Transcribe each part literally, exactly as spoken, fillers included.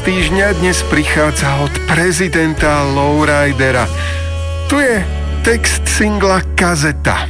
týždňa dnes prichádza od prezidenta Lowridera. Tu je text singla Kazeta.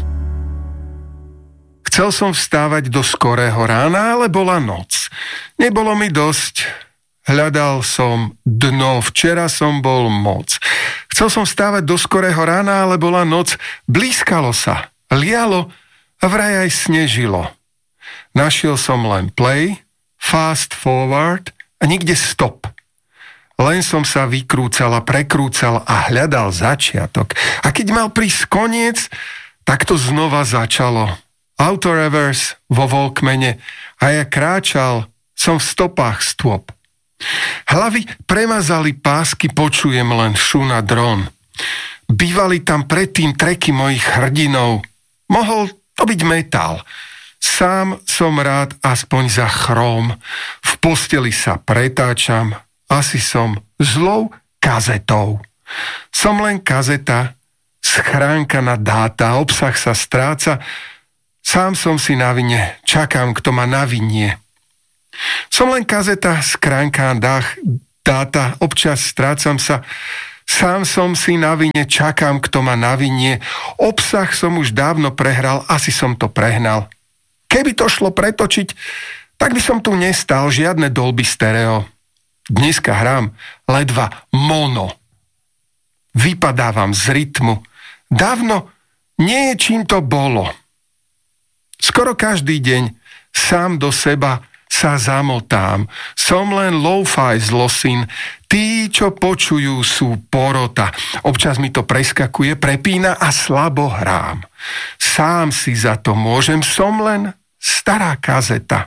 Chcel som vstávať do skorého rána, ale bola noc. Nebolo mi dosť. Hľadal som dno, včera som bol moc. Chcel som vstávať do skorého rána, ale bola noc. Blízkalo sa, lialo a vraj aj snežilo. Našiel som len play, fast forward a nikde stop. Len som sa vykrúcal a prekrúcal a hľadal začiatok. A keď mal prísť koniec, tak to znova začalo. Auto reverse vo Walkmane a ja kráčal, som v stopách stôp. Hlavy premazali pásky, počujem len šuna dron. Bývali tam predtým treky mojich hrdinov. Mohol to byť metal. Sám som rád aspoň za chróm. V posteli sa pretáčam. Asi som zlou kazetou. Som len kazeta, schránka na dáta, obsah sa stráca. Sám som si na vine, čakám, kto ma navinie. Som len kazeta, schránka na dáta, občas strácam sa. Sám som si na vine, čakám, kto ma navinie. Obsah som už dávno prehral, asi som to prehnal. Keby to šlo pretočiť, tak by som tu nestal, žiadne dolby stereo. Dneska hrám ledva mono. Vypadávam z rytmu. Dávno nie je čím to bolo. Skoro každý deň sám do seba sa zamotám. Som len lo-fi zlosin. Tí, čo počujú, sú porota. Občas mi to preskakuje, prepína a slabo hrám. Sám si za to môžem, som len stará kazeta.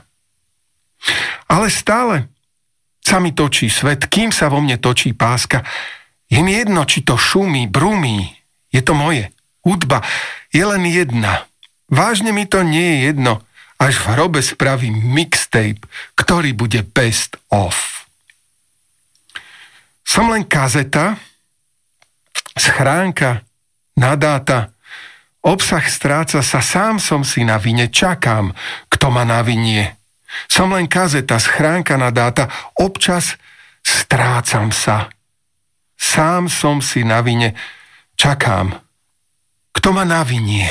Ale stále sa mi točí svet, kým sa vo mne točí páska. Je mi jedno, či to šumí, brumí. Je to moje. Hudba je len jedna. Vážne mi to nie je jedno. Až v hrobe spravím mixtape, ktorý bude best of. Som len kazeta, schránka, na dáta. Obsah stráca sa, sám som si na vine, čakám, kto ma navinie. Som len kazeta, schránka na dáta, občas strácam sa. Sám som si na vine, čakám, kto ma navinie.